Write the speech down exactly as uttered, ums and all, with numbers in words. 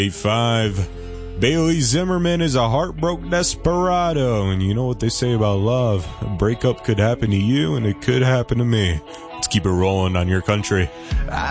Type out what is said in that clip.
Five. Bailey Zimmerman is a heartbroken desperado, and you know what they say about love. A breakup could happen to you, and it could happen to me. Let's keep it rolling on your country.